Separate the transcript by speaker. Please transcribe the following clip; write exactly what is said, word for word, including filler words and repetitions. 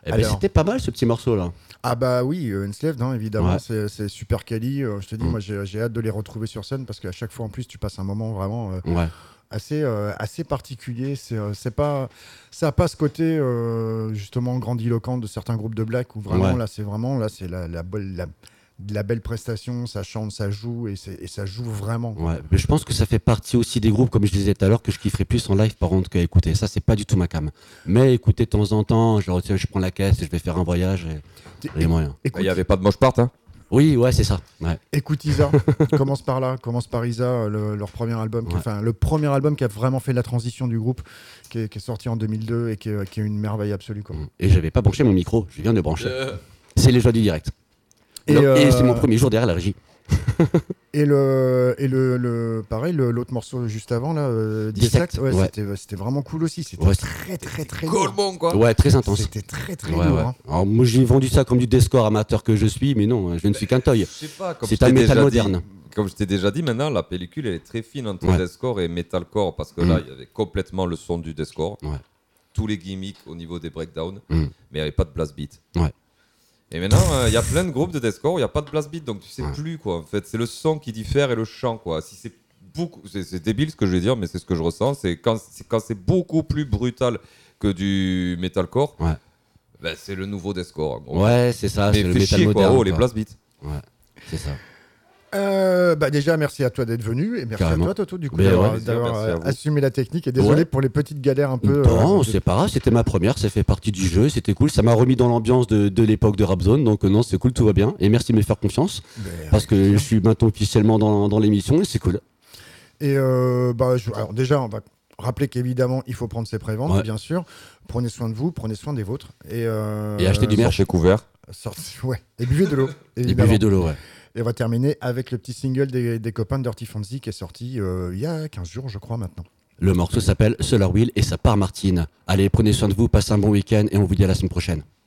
Speaker 1: Eh ben, c'était pas mal ce petit morceau là.
Speaker 2: Ah bah oui, euh, Enslaved, hein, évidemment,
Speaker 1: Ouais.
Speaker 2: c'est, c'est super quali. Euh, je te dis,
Speaker 1: Mm.
Speaker 2: moi j'ai, j'ai hâte de les retrouver sur scène parce qu'à chaque fois en plus tu passes un moment vraiment euh,
Speaker 1: Ouais.
Speaker 2: assez, euh, assez particulier. C'est, euh, c'est pas, ça n'a pas ce côté euh, justement grandiloquent de certains groupes de black où vraiment
Speaker 1: Ouais.
Speaker 2: là c'est vraiment là c'est la, la, belle- la, de la belle prestation, ça chante, ça joue et, c'est, et ça joue vraiment. Quoi.
Speaker 1: Ouais. Mais je pense que ça fait partie aussi des groupes, comme je disais tout à l'heure, que je kifferais plus en live par contre qu'à écouter. Ça, c'est pas du tout ma cam. Mais écouter de temps en temps, genre, tu sais, je prends la caisse et je vais faire un voyage. Et... Il y a moyen.
Speaker 3: Il
Speaker 2: Écoute,
Speaker 3: n'y avait pas de moche part, hein.
Speaker 1: Oui, ouais, c'est ça. Ouais.
Speaker 2: écoute Isa, commence par là, commence par Isa, le- leur premier album, qui,
Speaker 1: Ouais.
Speaker 2: enfin le premier album qui a vraiment fait la transition du groupe, qui est, qui est sorti en deux mille deux et qui est, qui est une merveille absolue. Quoi.
Speaker 1: Et j'avais pas branché mon micro, je viens de brancher.
Speaker 3: Euh.
Speaker 1: C'est les joies du direct.
Speaker 2: Et,
Speaker 1: Et,
Speaker 2: euh,
Speaker 1: c'est mon premier jour derrière la régie.
Speaker 2: Et le et le, le pareil le, l'autre morceau juste avant là, euh,
Speaker 1: Dissect,
Speaker 2: Dissect, ouais,
Speaker 1: ouais.
Speaker 2: C'était, c'était vraiment cool aussi. C'était
Speaker 1: Ouais,
Speaker 2: très très très lourd.
Speaker 3: Colbon, quoi.
Speaker 1: Ouais, très intense.
Speaker 2: C'était très très
Speaker 1: Ouais,
Speaker 2: lourd.
Speaker 1: ouais.
Speaker 2: Hein.
Speaker 1: Alors, moi, j'ai vendu ça comme du deathcore amateur que je suis, mais non, je ne suis qu'un toy.
Speaker 3: Je sais pas, comme
Speaker 1: C'est
Speaker 3: je t'ai
Speaker 1: un métal
Speaker 3: déjà
Speaker 1: moderne.
Speaker 3: dit- Comme je t'ai déjà dit, maintenant, la pellicule, elle est très fine entre
Speaker 1: Ouais.
Speaker 3: deathcore et metalcore, parce que
Speaker 1: Mm.
Speaker 3: là, il y avait complètement le son du deathcore.
Speaker 1: Ouais.
Speaker 3: Tous les gimmicks au niveau des breakdowns,
Speaker 1: Mm.
Speaker 3: mais il n'y avait pas de blast beat.
Speaker 1: Ouais.
Speaker 3: Et maintenant, euh, il y a plein de groupes de deathcore où il n'y a pas de blast beat, donc tu sais
Speaker 1: Ouais.
Speaker 3: plus, quoi. En fait, c'est le son qui diffère et le chant, quoi. Si c'est beaucoup, c'est, c'est débile ce que je vais dire, mais c'est ce que je ressens. C'est quand c'est, quand c'est beaucoup plus brutal que du metalcore,
Speaker 1: Ouais.
Speaker 3: ben, c'est le nouveau deathcore. en gros.
Speaker 1: Ouais, c'est ça,
Speaker 3: mais
Speaker 1: c'est le
Speaker 3: fais
Speaker 1: métal
Speaker 3: chier,
Speaker 1: moderne.
Speaker 3: quoi. Oh, les
Speaker 1: quoi.
Speaker 3: blast beats.
Speaker 1: Ouais, c'est ça.
Speaker 2: Euh, bah déjà merci à toi d'être venu et merci
Speaker 1: Carrément.
Speaker 2: à toi Toto du coup
Speaker 1: Mais
Speaker 2: d'avoir,
Speaker 1: ouais,
Speaker 2: d'avoir,
Speaker 3: merci à
Speaker 2: euh,
Speaker 3: vous.
Speaker 2: assumé la technique et désolé
Speaker 1: Ouais.
Speaker 2: pour les petites galères un peu.
Speaker 1: Non,
Speaker 2: euh, de-
Speaker 1: c'est pas grave, c'était ma première, ça fait partie du jeu, c'était cool. Ça m'a remis dans l'ambiance de, de l'époque de Rapzone, donc euh, non, c'est cool, tout va bien. Et merci de me faire confiance,
Speaker 2: Mais,
Speaker 1: parce que je suis maintenant officiellement dans, dans l'émission et c'est cool.
Speaker 2: Et euh, bah, je- alors déjà, on va rappeler qu'évidemment, il faut prendre ses préventes,
Speaker 1: Ouais.
Speaker 2: bien sûr. Prenez soin de vous, prenez soin des vôtres. Et, euh,
Speaker 1: Et achetez du merch.
Speaker 3: Sortez couvert.
Speaker 2: sortez- ouais. Et buvez de l'eau.
Speaker 1: Et
Speaker 2: évidemment.
Speaker 1: buvez de l'eau, ouais.
Speaker 2: Et on va terminer avec le petit single des, des copains de Dirty Fancy qui est sorti euh, il y a quinze jours, je crois, maintenant.
Speaker 1: Le morceau s'appelle Solar Wheel et ça part Martine. Allez, prenez soin de vous, passez un bon week-end et on vous dit à la semaine prochaine.